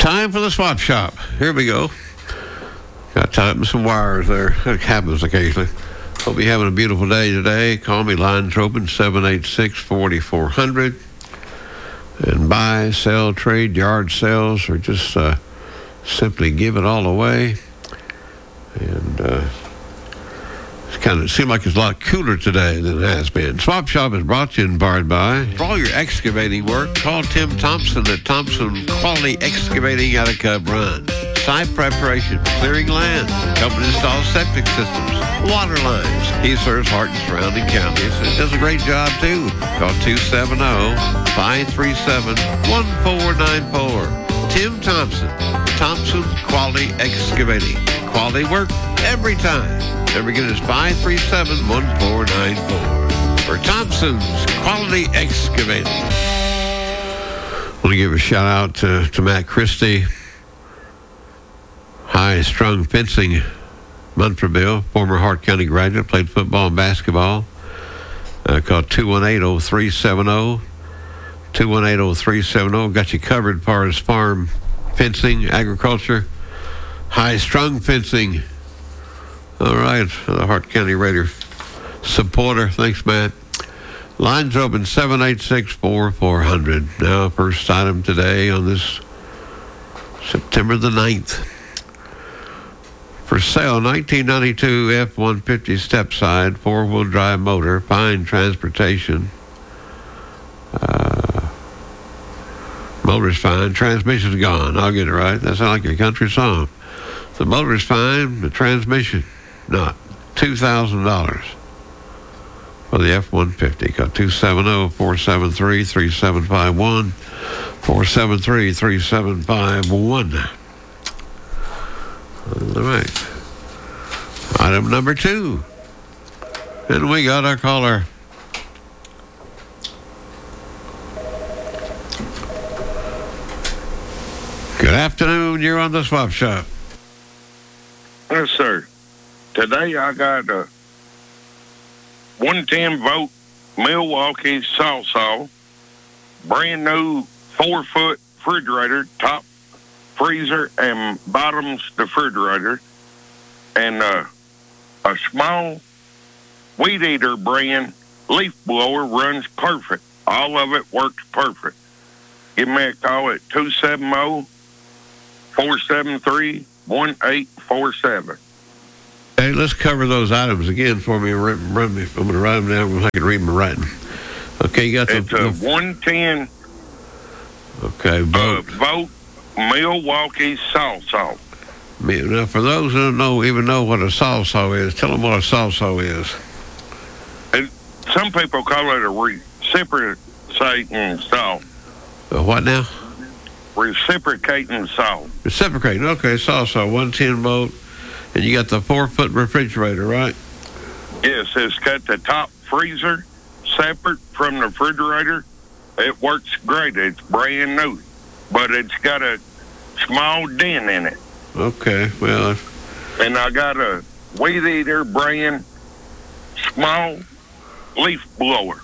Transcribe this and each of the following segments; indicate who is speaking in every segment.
Speaker 1: Time for the swap shop. Here we go. Got tighten some wires there. That happens occasionally. Hope you're having a beautiful day today. Call me. Lines open 786-4400. And buy, sell, trade, yard sales, or just simply give it all away. And it seemed like it's a lot cooler today than it has been. Swap Shop is brought to you in part by. For all your excavating work, call Tim Thompson at Thompson Quality Excavating out of Cub Run. Site preparation, clearing land, helping install septic systems, water lines. He serves Hart and surrounding counties and does a great job too. Call 270-537-1494. Tim Thompson, Thompson Quality Excavating. Quality work every time. Never get us 537-1494 for Thompson's Quality Excavating. I want to give a shout out to Matt Christie, high-strung fencing, Munfordville, former Hart County graduate, played football and basketball. Called 218-0370. 218-0370. Got you covered as far as farm fencing, agriculture, high-strung fencing. All right, the Hart County Raider supporter. Thanks, Matt. Lines open 786-4400. Now, first item today on this September the 9th. For sale, 1992 F-150 step-side, four-wheel drive motor, fine transportation. Motor's fine, transmission's gone. I'll get it right. That sounds like a country song. The motor's fine, the transmission not. $2,000 for the F-150. Call 270-473-3751. 473-3751. All right. Item number 2. And we got our caller. Good afternoon. You're on the Swap Shop.
Speaker 2: Yes, sir. Today I got a 110-volt Milwaukee saw, brand new 4-foot refrigerator, top freezer and bottoms refrigerator, and a small weed eater brand leaf blower runs perfect. All of it works perfect. Give me a call at 270-473-1847.
Speaker 1: Hey, let's cover those items again for me. I'm going to write them down. I can read my writing. Okay, you got
Speaker 2: it's a 110 volt Milwaukee saw.
Speaker 1: Now, for those who don't even know what a saw is, tell them what a saw is.
Speaker 2: Some people call it a reciprocating saw.
Speaker 1: What now?
Speaker 2: Reciprocating saw.
Speaker 1: Reciprocating, okay, saw, 110 volt. And you got the 4-foot refrigerator, right?
Speaker 2: Yes, it's got the top freezer separate from the refrigerator. It works great. It's brand new. But it's got a small dent in it.
Speaker 1: Okay, well.
Speaker 2: And I got a weed eater brand small leaf blower.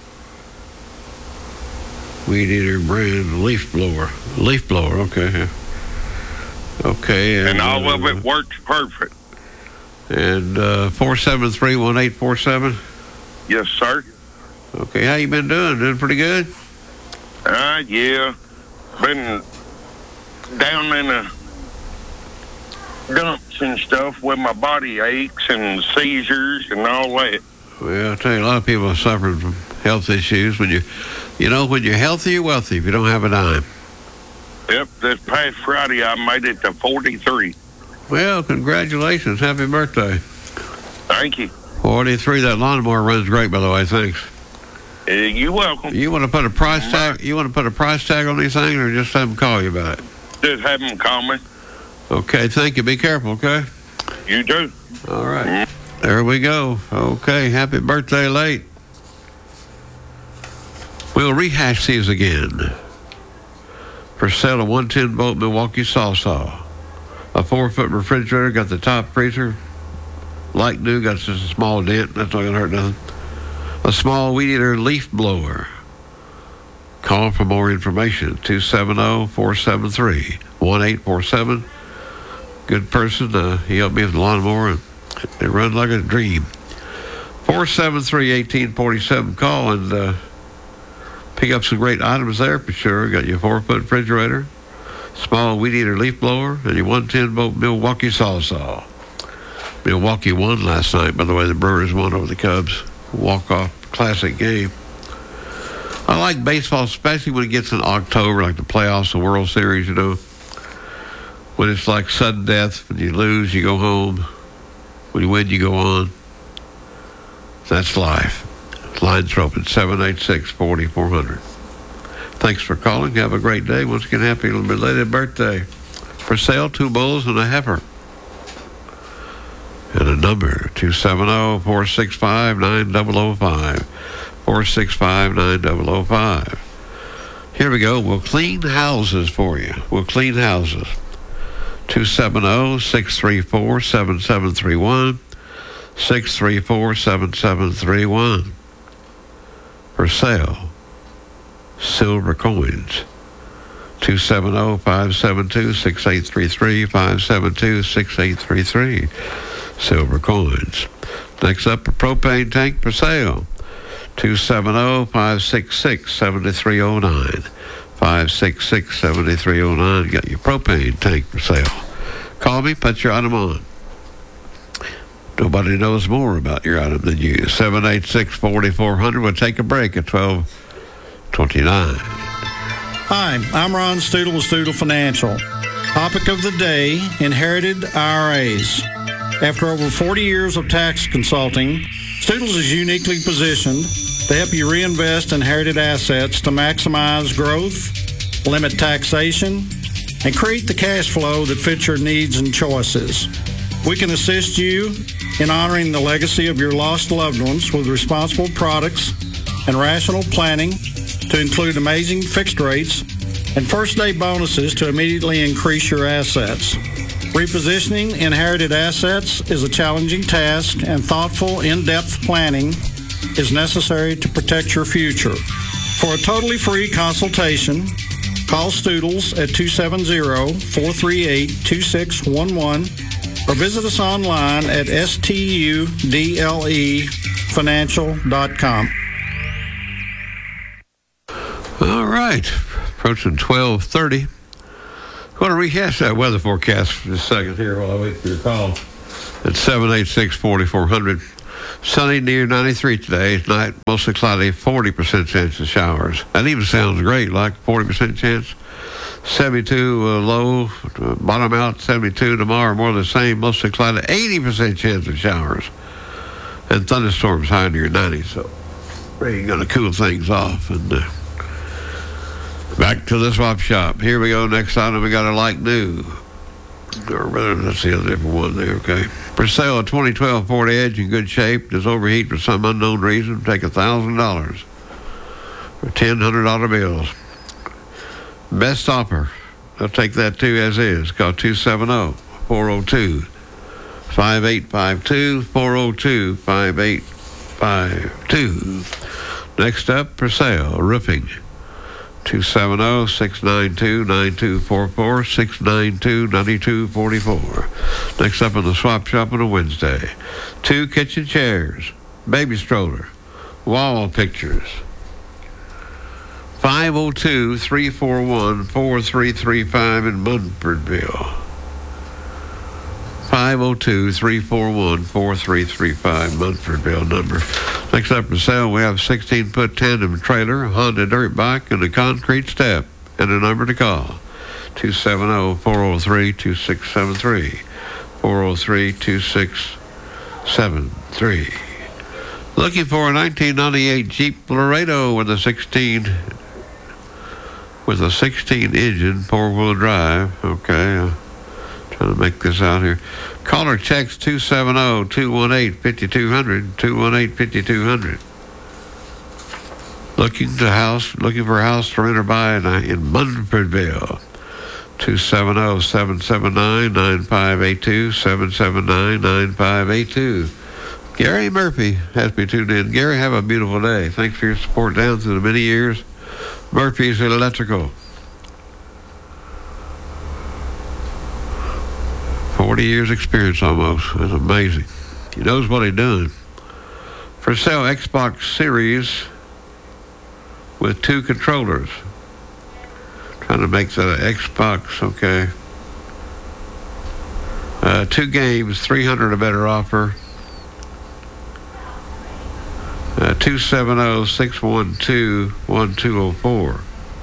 Speaker 1: Weed eater brand leaf blower. Leaf blower, okay. Okay.
Speaker 2: And all of it works perfect.
Speaker 1: And 473-1847?
Speaker 2: Yes, sir.
Speaker 1: Okay, how you been doing? Doing pretty good?
Speaker 2: Yeah. Been down in the dumps and stuff with my body aches and seizures and all that.
Speaker 1: Well, I'll tell you, a lot of people are suffering from health issues. When you're healthy, you're wealthy if you don't have a dime.
Speaker 2: Yep, this past Friday I made it to 43.
Speaker 1: Well, congratulations. Happy birthday.
Speaker 2: Thank you.
Speaker 1: 43, that lawnmower runs great, by the way. Thanks.
Speaker 2: You're welcome.
Speaker 1: You want to put a price tag? You want to put a price tag on these things, or just have them call you about it?
Speaker 2: Just have them call me.
Speaker 1: Okay, thank you. Be careful, okay?
Speaker 2: You do.
Speaker 1: All right. There we go. Okay, happy birthday late. We'll rehash these again. For sale, a 110-volt Milwaukee saw. A 4-foot refrigerator, got the top freezer. Like new, got just a small dent. That's not going to hurt nothing. A small weed eater leaf blower. Call for more information, 270-473-1847. 1847. Good person. He helped me with the lawnmower, and it run like a dream. 473-1847. Call and pick up some great items there for sure. Got your 4-foot refrigerator, small weed eater leaf blower, and your 110-volt Milwaukee saw. Milwaukee won last night, by the way. The Brewers won over the Cubs. Walk-off classic game. I like baseball, especially when it gets in October, like the playoffs, the World Series, you know. When it's like sudden death. When you lose, you go home. When you win, you go on. That's life. Lines are open, 786-4400. Thanks for calling. Have a great day. Once again, happy belated birthday. For sale, 2 bulls and a heifer. And a number, 270-465-9005. 465-9005. Here we go. We'll clean houses for you. We'll clean houses. 270-634-7731. 634-7731. For sale, silver coins. 270-572-6833. 572-6833. Silver coins. Next up, a propane tank for sale. 270-566-7309. 566-7309. Got your propane tank for sale. Call me, put your item on. Nobody knows more about your item than you. 786-4400. We'll take a break at 12:29.
Speaker 3: Hi, I'm Ron Studel with Studel Financial. Topic of the day, inherited IRAs. After over 40 years of tax consulting, Studels is uniquely positioned to help you reinvest inherited assets to maximize growth, limit taxation, and create the cash flow that fits your needs and choices. We can assist you in honoring the legacy of your lost loved ones with responsible products and rational planning to include amazing fixed rates and first-day bonuses to immediately increase your assets. Repositioning inherited assets is a challenging task, and thoughtful, in-depth planning is necessary to protect your future. For a totally free consultation, call Studels at 270-438-2611 or visit us online at studlefinancial.com.
Speaker 1: All right, approaching 12:30. I want to rehash that weather forecast for just a second here while I wait for your call. At 786-4400. Sunny near 93 today. Tonight, mostly cloudy, 40% chance of showers. That even sounds great, like 40% chance. 72 low, bottom out, 72 tomorrow, more of the same, mostly cloudy, 80% chance of showers. And thunderstorms high near 90, so rain going to cool things off. And back to the swap shop. Here we go. Next item, we got a like new. Or rather, let's see a different one there, okay. For sale, a 2012 Ford Edge in good shape. Does overheat for some unknown reason. Take $1,000 for $1,000 bills. Best offer. I'll take that too as is. Call 270-402-5852. 402-5852. Next up, for sale, roofing. 270-692-9244, 692-9244. Next up in the swap shop on a Wednesday. 2 kitchen chairs, baby stroller, wall pictures. 502-341-4335 in Munfordville. 502-341-4335 Munfordville number. Next up for sale, we have a 16-foot tandem trailer, a Honda dirt bike, and a concrete step. And a number to call, 270-403-2673. 403-2673. Looking for a 1998 Jeep Laredo with a 16 engine, 4-wheel drive. Okay, trying to make this out here. Call or text 270-218-5200, 218-5200. Looking for a house to rent or buy in Munfordville. 270-779-9582, 779-9582. Gary Murphy has me tuned in. Gary, have a beautiful day. Thanks for your support down through the many years. Murphy's Electrical. 40 years experience almost. That's amazing. He knows what he's doing. For sale, Xbox Series with 2 controllers. Trying to make that an Xbox, okay. 2 games, $300 or better offer. 270-612-1204.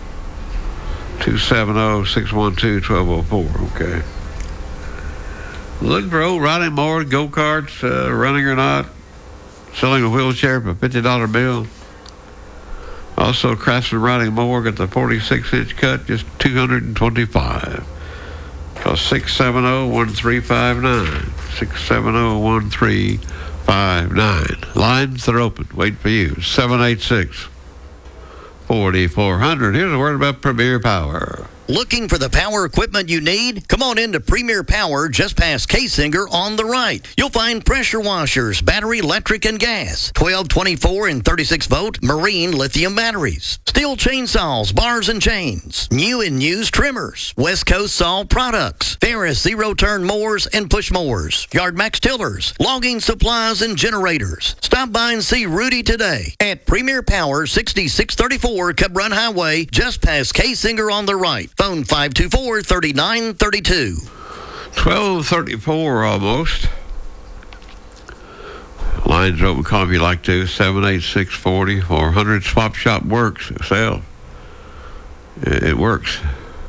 Speaker 1: 270-612-1204, okay. Looking for old riding mower, go-karts, running or not. Selling a wheelchair for a $50 bill. Also, Craftsman riding mower, got the 46-inch cut, just $225. Call 670-1359. 670-1359. Lines are open. Wait for you. 786-4400. Here's a word about Premier Power.
Speaker 4: Looking for the power equipment you need? Come on into Premier Power just past Kasinger on the right. You'll find pressure washers, battery, electric, and gas, 12, 24, and 36-volt marine lithium batteries, steel chainsaws, bars and chains, new and used trimmers, West Coast Saw products, Ferris zero-turn mowers and push mowers, Yard Max tillers, logging supplies, and generators. Stop by and see Rudy today at Premier Power, 6634 Cub Run Highway, just past Kasinger on the right. Phone 524-3932.
Speaker 1: 12:34 almost. Lines are open. Call if you like to. 786-4400. Swap Shop works. Sale. It works.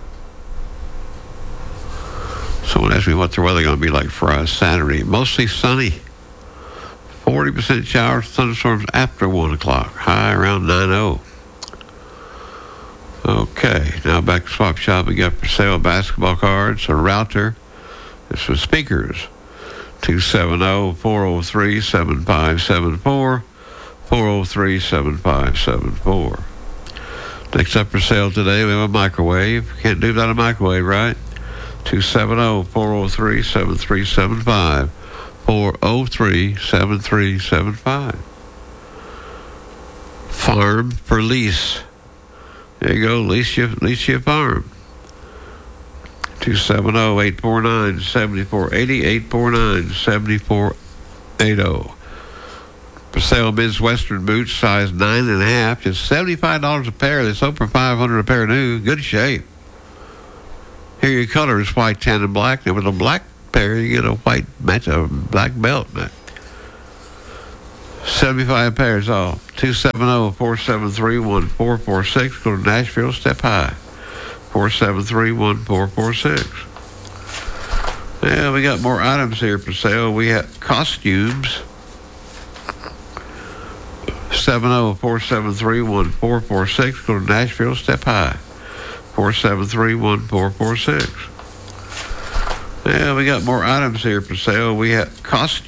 Speaker 1: Someone asked me what the weather going to be like for Saturday. Mostly sunny. 40% showers, thunderstorms after 1 o'clock. High around 90. Okay, now back to Swap Shop. We got for sale basketball cards, a router. This for speakers. 270-403-7574. 403-7574. Next up for sale today, we have a microwave. Can't do without a microwave, right? 270-403-7375. 403-7375. Farm for lease. There you go, lease your farm. 270-849-7480, 849-7480. For sale, Midwestern boots, size 9.5, just $75 a pair. They sold for $500 a pair new. Good shape. Here your colors, white, tan, and black. And with a black pair, you get a white match, a black belt. 75 pairs off. 270-473-1446. Go to Nashville, Step High. 473-1446. Yeah, we got more items here for sale. We have costumes. 70-473-1446. Go to Nashville, Step High. 473-1446. Yeah, we got more items here for sale. We have costumes.